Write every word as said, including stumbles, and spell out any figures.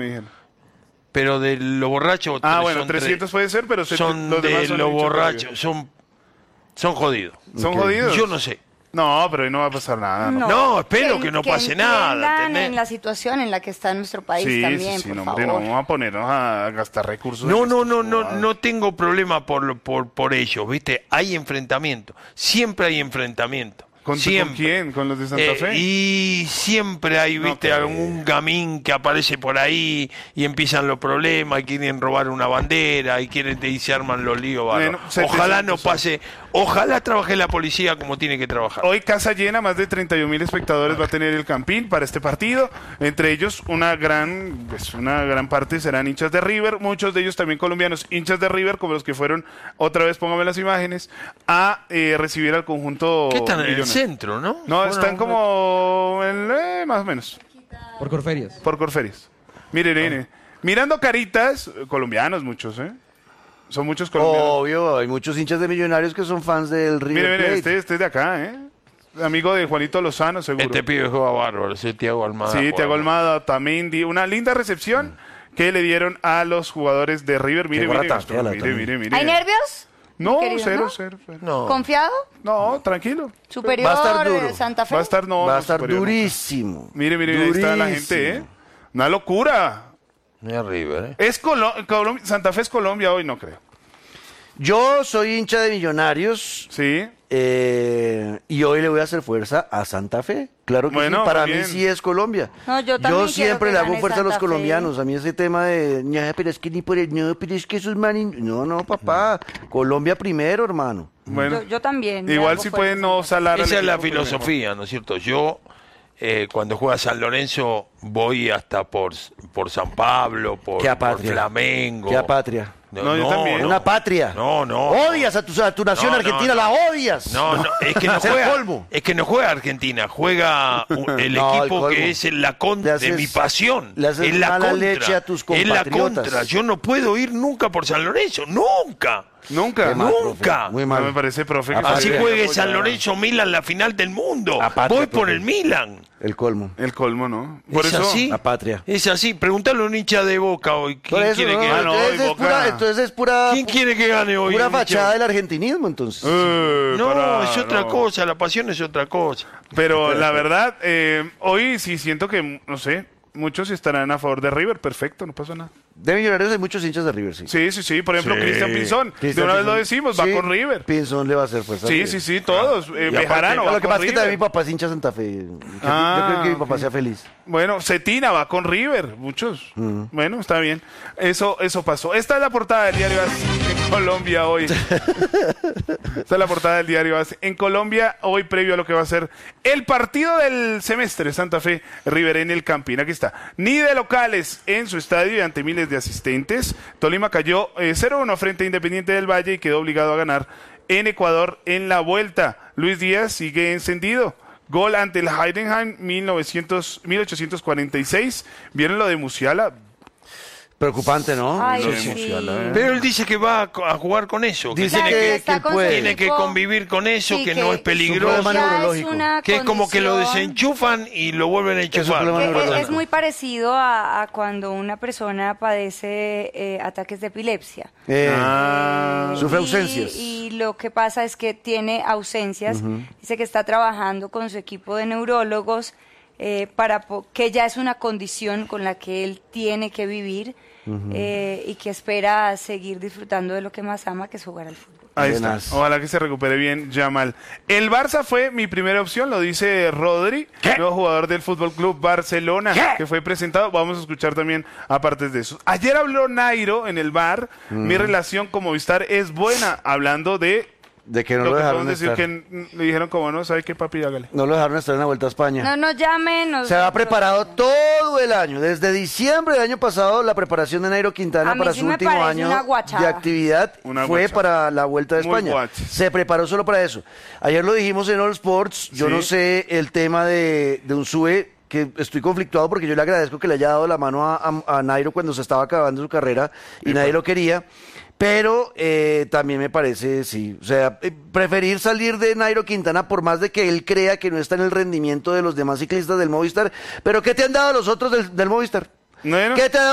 me dijeron. Pero de lo borracho... Ah, bueno, son trescientos puede ser, pero son los demás de son lo hinchas de borracho, River. son, son jodidos. ¿Son Ok. jodidos? Yo no sé. No, pero ahí no va a pasar nada. ¿no? No, espero que no pase nada, entiendan ¿entendés? en la situación en la que está nuestro país Sí, también, sí, sí, por no, favor. hombre, no vamos a ponernos a gastar recursos. No, en no, estos no, no, jugados. no tengo problema por, por, por ellos, ¿viste? Hay enfrentamiento, siempre hay enfrentamiento. ¿Con, siempre. ¿Con quién? ¿Con los de Santa Eh, Fe? y siempre hay, No viste, creo. algún gamín que aparece por ahí y empiezan los problemas y quieren robar una bandera y quieren y se arman los líos. Bueno, bárbaros. Ojalá no setecientos pase, ojalá trabaje la policía como tiene que trabajar. Hoy casa llena, más de treinta y un mil espectadores va a tener el Campín para este partido. Entre ellos una gran, pues una gran parte serán hinchas de River, muchos de ellos también colombianos hinchas de River, como los que fueron, otra vez póngame las imágenes, a eh, recibir al conjunto. ¿Qué están en el millonario. centro, no? No, Bueno, están como en, eh, más o menos, Por Corferias. por Corferias. Miren, miren, mirando caritas, eh, colombianos muchos, ¿eh? Son muchos colombianos. Obvio, hay muchos hinchas de Millonarios que son fans del River Mire, mire, Plate. este, este es de acá, ¿eh? Amigo de Juanito Lozano, seguro. Este pibe juega bárbaro, ese Thiago Almada. Sí, juega Thiago bárbaro. Almada, Otamendi, una linda recepción que le dieron a los jugadores de River. Mire, Qué mire, guarata, esto, fea la mire, Otamendi. mire, mire. ¿Hay nervios? No, querido, cero, ¿no? cero, cero. No. ¿Confiado? No, tranquilo. ¿Superior Va a estar duro. de Santa Fe? Va a estar, no, Va a no, estar superior, nunca. durísimo. Mire, mire, ahí está la Durísimo. gente, ¿eh? Una locura. Mira River, ¿eh? Es Colo- Colom- Santa Fe es Colombia hoy, no creo. Yo soy hincha de Millonarios Sí. eh, y hoy le voy a hacer fuerza a Santa Fe. Claro que Bueno, sí, para muy mí bien. sí es Colombia. No, yo también quiero siempre que le hago gane fuerza a los Santa Fe. colombianos. A mí ese tema de, "Ña, pero es que ni por el, no, pero es que esos manis... No, no, papá. Colombia primero, hermano. Bueno. Yo, yo también. le Igual hago si fuerza. pueden no salar al Esa es la equipo primero. filosofía, ¿no es cierto? Yo, eh, cuando juega San Lorenzo, voy hasta por, por San Pablo, por, Qué por apatria. Flamengo. Qué patria. No, yo también. Una patria. No, no. Odias a tu, a tu nación No, no, argentina, no. la odias. No, no, es que no Es el juega. colmo. Es que no juega Argentina, juega un- el No, el equipo colmo. que es la Le contra haces- de mi pasión. le haces es la mala contra. leche a tus Es la compatriotas. contra. Yo no puedo ir nunca por San Lorenzo, nunca. Nunca. Qué mal, Nunca. profe. Muy No mal. me parece, profe. que Así se- juegue San Lorenzo Milan la final del mundo. Apatria, Voy por profe. el Milan. El colmo. El colmo, ¿no? Por ¿Es eso. así? La patria. Es así. Preguntale a un hincha de Boca hoy. Por ¿Quién eso, quiere no, que Ah, gane? no, entonces, y es Boca. pura, entonces es pura, ¿Quién quiere que gane hoy? pura un hincha? fachada del argentinismo, entonces. Eh, No, pará, es otra no. cosa. La pasión es otra cosa. Pero la verdad, eh, hoy sí siento que, no sé, muchos estarán a favor de River. Perfecto, no pasa nada. De Millonarios hay muchos hinchas de River, sí. Sí, sí, sí. Por ejemplo, Sí. Cristian Pinzón. De Cristian una vez lo Pinzón. decimos, va Sí, con River. Pinzón le va a hacer fuerza. a Sí, River. sí, sí, todos. Eh, Y aparte- Bejarano No, va lo que con pasa es que también mi River. papá es hincha de Santa Fe. Yo, Ah, yo creo que mi papá ok. sea feliz. Bueno, Cetina va con River, muchos. Bueno, está bien. Eso, eso pasó. Esta es la portada del diario AS en Colombia hoy. Esta es la portada del diario AS en Colombia hoy, previo a lo que va a ser el partido del semestre Santa Fe River en el Campín. Aquí está. Ni de locales en su estadio y ante miles de asistentes. Tolima cayó eh, cero uno frente a Independiente del Valle y quedó obligado a ganar en Ecuador en la vuelta. Luis Díaz sigue encendido. Gol ante el Heidenheim mil novecientos, mil ochocientos cuarenta y seis. ¿Vieron lo de Musiala? Preocupante, ¿no? Ay, Lo de sí. Musiala, ¿eh? Pero él dice que va a, co- a jugar con eso. Que Dice tiene que- que, está que él con puede. su tiene que equipo. convivir con eso, Sí, que, no es un peligroso. problema Ya es neurológico. una Que es como que lo condición- desenchufan y lo vuelven a enchufar. problema Que es- neurológico. es muy parecido a, a cuando una persona padece eh, ataques de epilepsia. Eh, Ah. Sufre Y- ausencias. Y, lo que pasa es que tiene ausencias. Dice que está trabajando con su equipo de neurólogos eh, para po- que ya es una condición con la que él tiene que vivir eh, y que espera seguir disfrutando de lo que más ama, que es jugar al fútbol. Ahí está. Buenas. Ojalá que se recupere bien Yamal. El Barça fue mi primera opción, lo dice Rodri, nuevo jugador del Fútbol Club Barcelona, que fue presentado. Vamos a escuchar también aparte de eso. Ayer habló Nairo en el bar. Mi relación con Movistar es buena, hablando de De que no lo lo que dejaron podemos decir estar. que n- le dijeron como no, ¿sabe qué, papi? Hágale. No lo dejaron estar en la Vuelta a España. No nos llamen. nos- Se ha preparado todo el año, desde diciembre del año pasado, la preparación de Nairo Quintana A mí para sí su me último parece año una guachada. de actividad Una fue guachada. para la Vuelta de Muy España. guachas. Se preparó solo para eso. Ayer lo dijimos en All Sports, yo Sí. no sé el tema de, de un sube, que estoy conflictuado porque yo le agradezco que le haya dado la mano a, a- a Nairo cuando se estaba acabando su carrera y nadie lo quería. Pero eh, también me parece, sí, o sea, eh, preferir salir de Nairo Quintana por más de que él crea que no está en el rendimiento de los demás ciclistas del Movistar. Pero ¿qué te han dado los otros del, del Movistar? Bueno. ¿Qué te ha dado